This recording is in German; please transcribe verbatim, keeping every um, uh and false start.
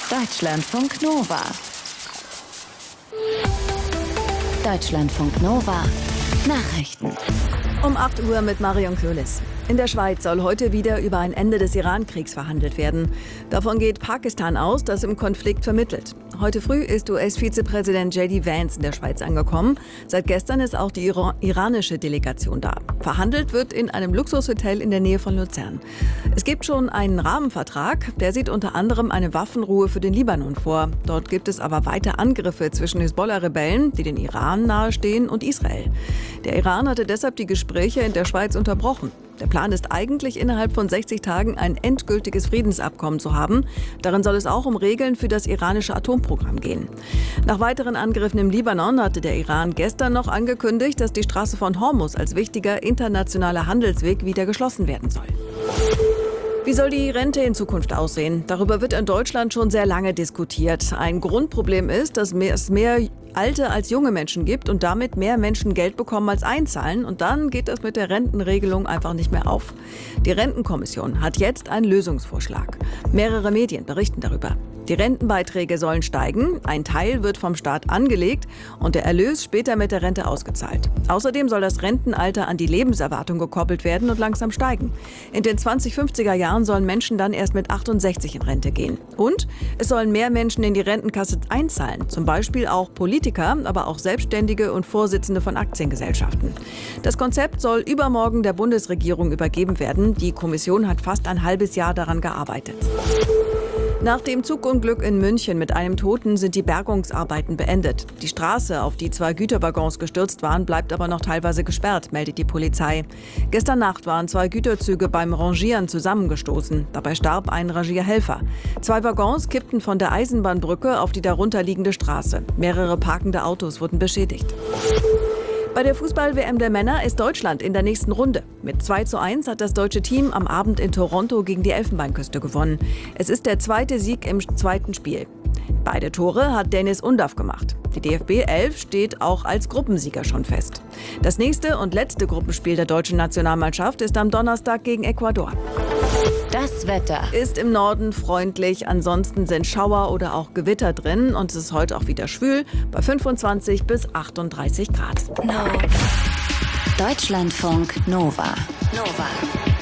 Deutschlandfunk Nova. Deutschlandfunk Nova. Nachrichten. Um acht Uhr mit Marion Köhlis. In der Schweiz soll heute wieder über ein Ende des Iran-Kriegs verhandelt werden. Davon geht Pakistan aus, das im Konflikt vermittelt. Heute früh ist U S-Vizepräsident J D Vance in der Schweiz angekommen. Seit gestern ist auch die Ira- iranische Delegation da. Verhandelt wird in einem Luxushotel in der Nähe von Luzern. Es gibt schon einen Rahmenvertrag, der sieht unter anderem eine Waffenruhe für den Libanon vor. Dort gibt es aber weiter Angriffe zwischen Hisbollah-Rebellen, die den Iran nahestehen, und Israel. Der Iran hatte deshalb die Gespräche in der Schweiz unterbrochen. Der Plan ist eigentlich, innerhalb von sechzig Tagen ein endgültiges Friedensabkommen zu haben. Darin soll es auch um Regeln für das iranische Atomprogramm gehen. Nach weiteren Angriffen im Libanon hatte der Iran gestern noch angekündigt, dass die Straße von Hormuz als wichtiger internationaler Handelsweg wieder geschlossen werden soll. Wie soll die Rente in Zukunft aussehen? Darüber wird in Deutschland schon sehr lange diskutiert. Ein Grundproblem ist, dass es mehr alte als junge Menschen gibt und damit mehr Menschen Geld bekommen als einzahlen. Und dann geht das mit der Rentenregelung einfach nicht mehr auf. Die Rentenkommission hat jetzt einen Lösungsvorschlag. Mehrere Medien berichten darüber. Die Rentenbeiträge sollen steigen, ein Teil wird vom Staat angelegt und der Erlös später mit der Rente ausgezahlt. Außerdem soll das Rentenalter an die Lebenserwartung gekoppelt werden und langsam steigen. In den zwanzig-fünfziger Jahren sollen Menschen dann erst mit achtundsechzig in Rente gehen. Und es sollen mehr Menschen in die Rentenkasse einzahlen, zum Beispiel auch Politiker, aber auch Selbstständige und Vorsitzende von Aktiengesellschaften. Das Konzept soll übermorgen der Bundesregierung übergeben werden. Die Kommission hat fast ein halbes Jahr daran gearbeitet. Nach dem Zugunglück in München mit einem Toten sind die Bergungsarbeiten beendet. Die Straße, auf die zwei Güterwaggons gestürzt waren, bleibt aber noch teilweise gesperrt, meldet die Polizei. Gestern Nacht waren zwei Güterzüge beim Rangieren zusammengestoßen. Dabei starb ein Rangierhelfer. Zwei Waggons kippten von der Eisenbahnbrücke auf die darunterliegende Straße. Mehrere parkende Autos wurden beschädigt. Bei der Fußball-W M der Männer ist Deutschland in der nächsten Runde. Mit zwei zu eins hat das deutsche Team am Abend in Toronto gegen die Elfenbeinküste gewonnen. Es ist der zweite Sieg im zweiten Spiel. Beide Tore hat Dennis Undav gemacht. Die D F B elf steht auch als Gruppensieger schon fest. Das nächste und letzte Gruppenspiel der deutschen Nationalmannschaft ist am Donnerstag gegen Ecuador. Das Wetter. Ist im Norden freundlich, ansonsten sind Schauer oder auch Gewitter drin und es ist heute auch wieder schwül bei fünfundzwanzig bis achtunddreißig Grad. No. Deutschlandfunk Nova. Nova.